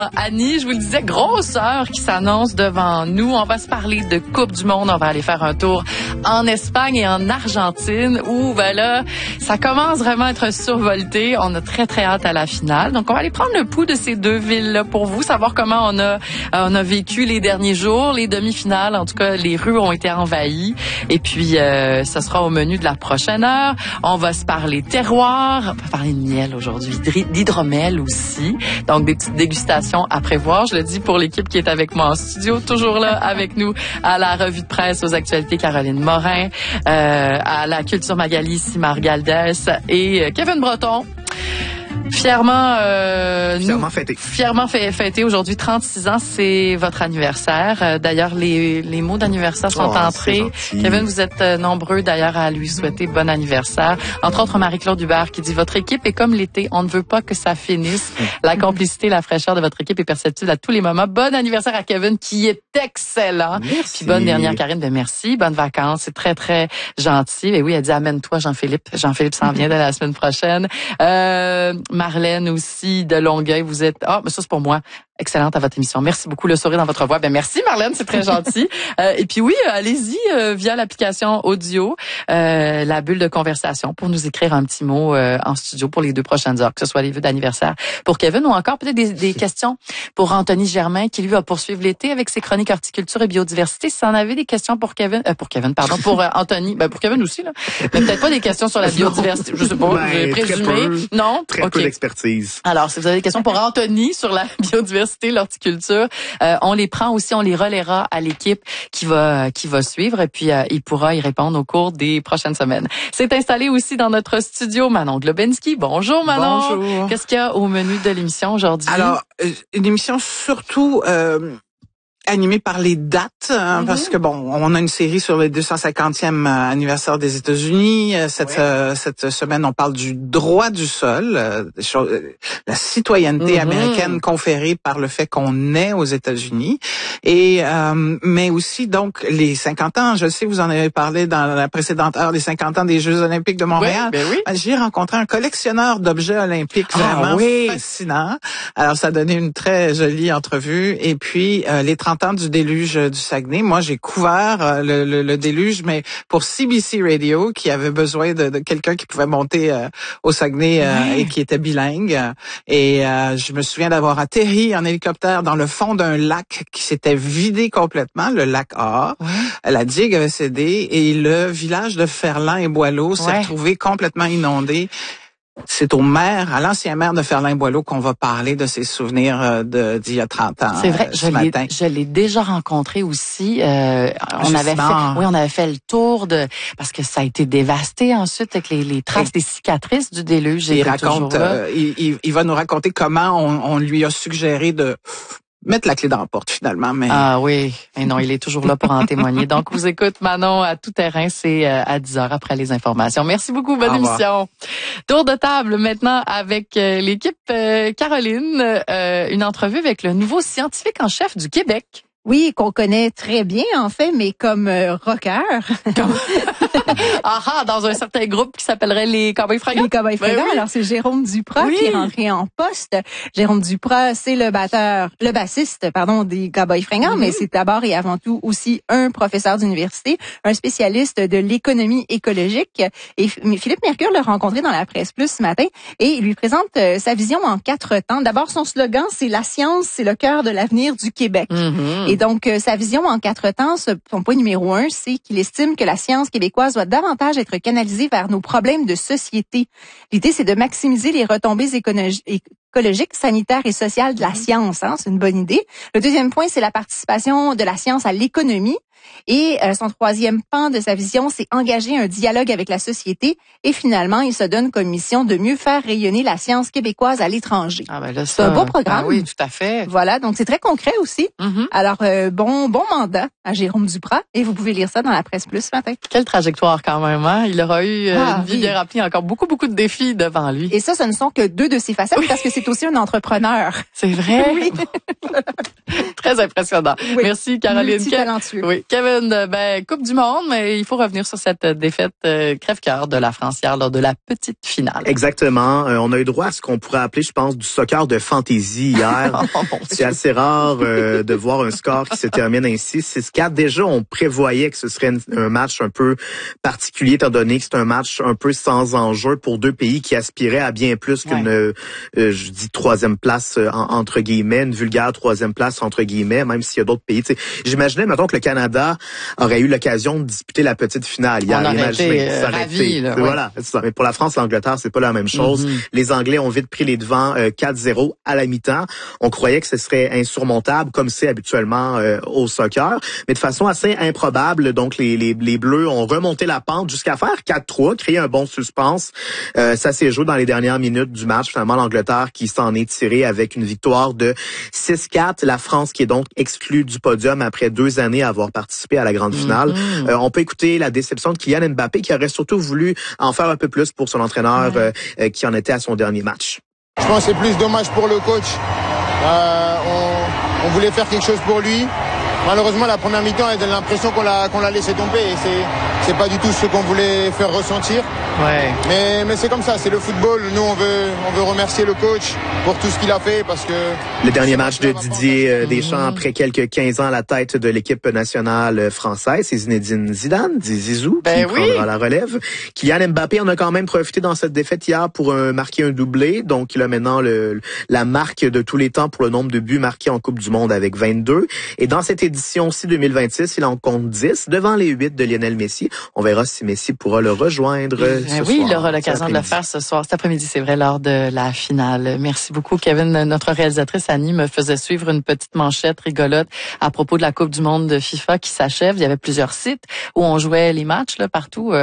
Annie, je vous le disais, grosse heure qui s'annonce devant nous. On va se parler de Coupe du Monde. On va aller faire un tour en Espagne et en Argentine où, ben là, ça commence vraiment à être survolté. On a très, très hâte à la finale. Donc, on va aller prendre le pouls de ces deux villes-là pour vous, savoir comment on a vécu les derniers jours, les demi-finales. En tout cas, les rues ont été envahies. Et puis, ce sera au menu de la prochaine heure. On va se parler terroir. On va parler de miel aujourd'hui, d'hydromel aussi. Donc, des petites dégustations à prévoir. Je le dis pour l'équipe qui est avec moi en studio, toujours là avec nous à la revue de presse aux actualités, Caroline Morin, à la culture Magali, Simar Galdès et Kevin Breton. Fièrement fêté aujourd'hui, 36 ans, c'est votre anniversaire. D'ailleurs, les mots d'anniversaire sont entrés. Kevin, vous êtes nombreux d'ailleurs à lui souhaiter bon anniversaire. Entre autres, Marie-Claude Hubert qui dit « Votre équipe est comme l'été, on ne veut pas que ça finisse. La complicité, la fraîcheur de votre équipe est perceptible à tous les moments. Bon anniversaire à Kevin qui est excellent. » Puis bonne dernière, Karine, ben merci. Bonnes vacances, c'est très, très gentil. Et oui, elle dit « Amène-toi, Jean-Philippe. Jean-Philippe s'en vient de la semaine prochaine. » Marlène aussi de Longueuil, vous êtes... mais ça c'est pour moi. Excellente à votre émission. Merci beaucoup, le sourire dans votre voix. Ben merci Marlène, c'est très gentil. Et puis oui, allez-y via l'application audio, la bulle de conversation pour nous écrire un petit mot en studio pour les 2 prochaines heures, que ce soit les vœux d'anniversaire pour Kevin ou encore peut-être des questions pour Anthony Germain qui lui va poursuivre l'été avec ses chroniques horticulture et biodiversité. Si vous en avez des questions pour pour Anthony, ben pour Kevin aussi là, mais peut-être pas des questions sur la biodiversité. Je sais pas, j'ai présumé. Non, très peu d'expertise. Alors, si vous avez des questions pour Anthony sur la biodiversité, l'horticulture, on les prend aussi, on les relaiera à l'équipe qui va suivre et puis il pourra y répondre au cours des prochaines semaines. C'est installé aussi dans notre studio Manon Globensky. Bonjour Manon. Bonjour. Qu'est-ce qu'il y a au menu de l'émission aujourd'hui? Alors, une émission surtout animée par les dates, parce que on a une série sur le 250e anniversaire des États-Unis. Cette semaine, on parle du droit du sol, la citoyenneté américaine conférée par le fait qu'on est aux États-Unis, et mais aussi donc les 50 ans. Je sais, vous en avez parlé dans la précédente heure, les 50 ans des Jeux Olympiques de Montréal. Oui. J'ai rencontré un collectionneur d'objets olympiques vraiment fascinant. Alors, ça a donné une très jolie entrevue. Et puis les 30 ans du déluge du Saguenay. Moi, j'ai couvert le déluge, mais pour CBC Radio, qui avait besoin de quelqu'un qui pouvait monter au Saguenay et qui était bilingue. Et je me souviens d'avoir atterri en hélicoptère dans le fond d'un lac qui s'était vidé complètement, le lac A. La digue avait cédé et le village de Ferland et Boileau s'est retrouvé complètement inondé. C'est à l'ancien maire de Ferland-Boileau qu'on va parler de ses souvenirs d'il y a 30 ans. C'est vrai, matin. Je l'ai déjà rencontré aussi. On avait fait le tour parce que ça a été dévasté ensuite avec les traces des cicatrices du déluge. Il raconte, il va nous raconter comment on lui a suggéré de mettre la clé dans la porte, finalement. Mais... Ah oui, mais non, il est toujours là pour en témoigner. Donc, vous écoute Manon à tout terrain, c'est à 10h après les informations. Merci beaucoup, bonne émission. Tour de table maintenant avec l'équipe Caroline, une entrevue avec le nouveau scientifique en chef du Québec. Oui, qu'on connaît très bien, en fait, mais comme rocker. Dans un certain groupe qui s'appellerait les Cowboys Fringants. Les Cowboys Fringants. Alors, c'est Jérôme Duprat qui est rentré en poste. Jérôme Duprat, c'est le bassiste, des Cowboys Fringants, mais c'est d'abord et avant tout aussi un professeur d'université, un spécialiste de l'économie écologique. Et Philippe Mercure l'a rencontré dans la Presse Plus ce matin et il lui présente sa vision en 4 temps. D'abord, son slogan, c'est « La science, c'est le cœur de l'avenir du Québec ». Et donc, sa vision en 4 temps, son point numéro 1, c'est qu'il estime que la science québécoise doit davantage être canalisée vers nos problèmes de société. L'idée, c'est de maximiser les retombées écologiques, sanitaires et sociales de la science. C'est une bonne idée. Le deuxième point, c'est la participation de la science à l'économie. Et son troisième pan de sa vision, c'est engager un dialogue avec la société. Et finalement, il se donne comme mission de mieux faire rayonner la science québécoise à l'étranger. C'est un beau programme. Ah oui, tout à fait. Voilà, donc c'est très concret aussi. Alors, bon mandat à Jérôme Duprat. Et vous pouvez lire ça dans la Presse Plus ce matin. Quelle trajectoire quand même, hein? Il aura eu une vie bien remplie, encore beaucoup de défis devant lui. Et ça, ce ne sont que 2 de ses facettes parce que c'est aussi un entrepreneur. C'est vrai? Oui. Très impressionnant. Oui. Merci, Caroline. Multi-talentueux. Oui, Kevin, Coupe du Monde, mais il faut revenir sur cette défaite crève-cœur de la France hier lors de la petite finale. Exactement. On a eu droit à ce qu'on pourrait appeler, je pense, du soccer de fantaisie hier. C'est assez rare de voir un score qui se termine ainsi. 6-4. Déjà, on prévoyait que ce serait un match un peu particulier, étant donné que c'est un match un peu sans enjeu pour deux pays qui aspiraient à bien plus qu'une, je dis troisième place entre guillemets, une vulgaire troisième place entre guillemets, même s'il y a d'autres pays. T'sais, j'imaginais, mettons, que le Canada aurait eu l'occasion de disputer la petite finale hier. On aurait été ravis, là, voilà, c'est ça. Mais pour la France, l'Angleterre, c'est pas la même chose. Les Anglais ont vite pris les devants 4-0 à la mi-temps. On croyait que ce serait insurmontable, comme c'est habituellement au soccer, mais de façon assez improbable. Donc les Bleus ont remonté la pente jusqu'à faire 4-3, créer un bon suspense. Ça s'est joué dans les dernières minutes du match. Finalement, l'Angleterre qui s'en est tirée avec une victoire de 6-4. La France qui est donc exclue du podium après 2 années à avoir participé à la grande finale. On peut écouter la déception de Kylian Mbappé qui aurait surtout voulu en faire un peu plus pour son entraîneur qui en était à son dernier match. Je pense que c'est plus dommage pour le coach. On voulait faire quelque chose pour lui. Malheureusement, la première mi-temps, elle donne l'impression qu'on l'a laissé tomber. Et c'est pas du tout ce qu'on voulait faire ressentir. Ouais. Mais c'est comme ça, c'est le football. Nous, on veut remercier le coach pour tout ce qu'il a fait parce que... Le dernier match de Didier Deschamps après quelques 15 ans à la tête de l'équipe nationale française, c'est Zinedine Zidane, dit Zizou, qui prendra la relève. Kylian Mbappé en a quand même profité dans cette défaite hier pour marquer un doublé. Donc, il a maintenant la marque de tous les temps pour le nombre de buts marqués en Coupe du Monde avec 22. Et dans cette édition-ci 2026, il en compte 10 devant les 8 de Lionel Messi. On verra si Messi pourra le rejoindre ce soir. Oui, il aura l'occasion de le faire ce soir, cet après-midi, c'est vrai, lors de la finale. Merci beaucoup, Kevin. Notre réalisatrice Annie me faisait suivre une petite manchette rigolote à propos de la Coupe du Monde de FIFA qui s'achève. Il y avait plusieurs sites où on jouait les matchs là, partout,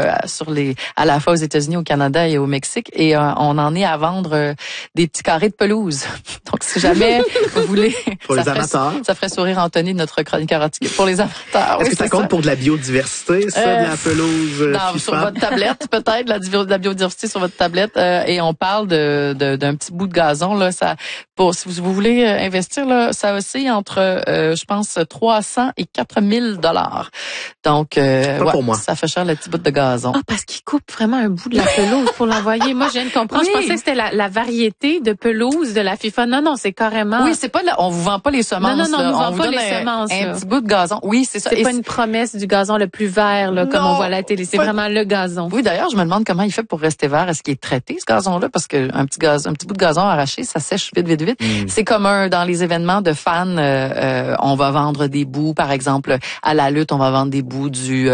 à la fois aux États-Unis, au Canada et au Mexique. Et on en est à vendre des petits carrés de pelouse. Donc, si jamais vous voulez... Pour les amateurs. Ça ferait sourire Anthony, notre chroniqueur article. Pour les amateurs. Est-ce que ça compte pour de la biodiversité, ça, de la pelouse FIFA? Sur votre tablette, peut-être, de la biodiversité sur votre tablette. Et on parle d'un petit bout de gazon, là. Si vous voulez investir, là, ça oscille entre, je pense, 300 et 4 000 $. Donc, pour moi. Ça fait cher le petit bout de gazon. Ah, parce qu'il coupe vraiment un bout de la pelouse pour l'envoyer. Moi, je viens de comprendre. Oui. Je pensais que c'était la variété de pelouse de la FIFA. Non, c'est carrément... Oui, c'est pas on vous vend pas les semences. Non, on on vous vous vend donne pas les semences. Un petit bout de gazon. Oui, c'est ça. C'est pas une promesse du gazon le plus vert, là, comme on voit à la télé. C'est vraiment le gazon. Oui, d'ailleurs, je me demande comment il fait pour rester vert. Est-ce qu'il est traité, ce gazon-là? Parce que un petit bout de gazon arraché, ça sèche vite. C'est comme dans les événements de fans, on va vendre des bouts, par exemple, à la lutte, on va vendre des bouts du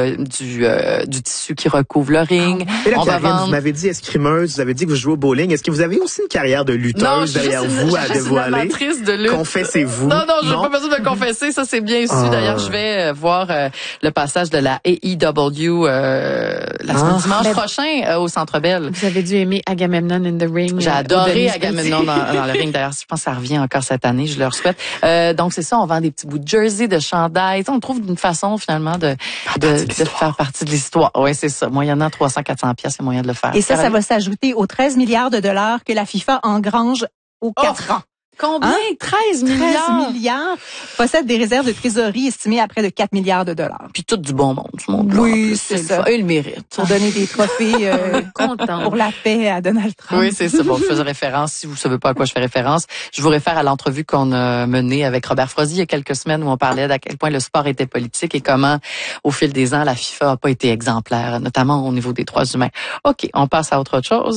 tissu qui recouvre le ring. Et là, on Karine, va vendre... vous m'avez dit escrimeuse, vous avez dit que vous jouez au bowling. Est-ce que vous avez aussi une carrière de lutteuse derrière vous à dévoiler? De lutte. Confessez-vous. Non, j'ai pas besoin de me confesser. Ça, c'est bien su. D'ailleurs, je vais voir le passage de la AEW dimanche prochain au Centre Bell. Vous avez dû aimer Agamemnon in the Ring. J'ai adoré Agamemnon dans le ring. D'ailleurs, je pense que ça revient encore cette année. Je leur souhaite. Donc, c'est ça. On vend des petits bouts de jersey, de chandail. On trouve une façon, finalement, de faire partie de l'histoire. Oui, c'est ça. Moyennant 300-400$, il y a moyen de le faire. Et ça va s'ajouter aux 13 milliards de dollars que la FIFA engrange aux 4 ans. Combien? 13 milliards? 13 milliards. Possède des réserves de trésorerie estimées à près de 4 milliards de dollars. Puis tout du bon monde. Ce monde oui, c'est ça. Eux, ils le méritent. Pour donner des trophées pour la paix à Donald Trump. Oui, c'est ça. Bon, je faisais référence. Si vous savez pas à quoi je fais référence, je vous réfère à l'entrevue qu'on a menée avec Robert Frozy il y a quelques semaines où on parlait d'à quel point le sport était politique et comment, au fil des ans, la FIFA a pas été exemplaire, notamment au niveau des droits humains. OK, on passe à autre chose.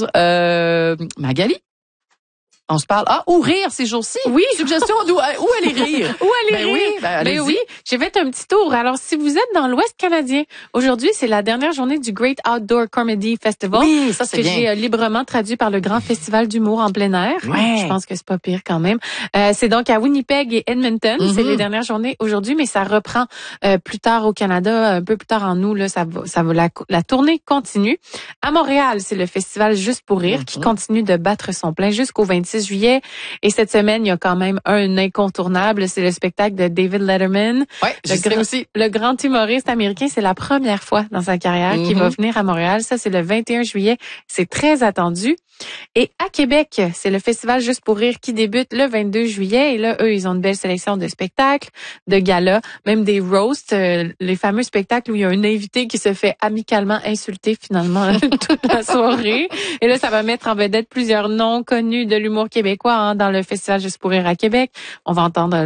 Magali? On se parle. Ou rire ces jours-ci. Oui. Suggestion où aller rire. Où aller rire. Oui, oui. J'ai fait un petit tour. Alors, si vous êtes dans l'Ouest canadien, aujourd'hui, c'est la dernière journée du Great Outdoor Comedy Festival. Oui, ça, c'est bien. Que j'ai librement traduit par le Grand Festival d'humour en plein air. Ouais. Je pense que c'est pas pire quand même. C'est donc à Winnipeg et Edmonton. C'est les dernières journées aujourd'hui, mais ça reprend plus tard au Canada, un peu plus tard en août. Là, ça va la tournée continue. À Montréal, c'est le festival Juste pour rire qui continue de battre son plein jusqu'au 26 26 juillet. Et cette semaine, il y a quand même un incontournable, c'est le spectacle de David Letterman. Ouais, Le grand humoriste américain, c'est la première fois dans sa carrière qu'il va venir à Montréal. Ça, c'est le 21 juillet. C'est très attendu. Et à Québec, c'est le festival Juste pour rire qui débute le 22 juillet. Et là, eux, ils ont une belle sélection de spectacles, de galas, même des roasts, les fameux spectacles où il y a un invité qui se fait amicalement insulter finalement toute la soirée. Et là, ça va mettre en vedette plusieurs noms connus de l'humour québécois dans le festival Juste pour rire à Québec. On va entendre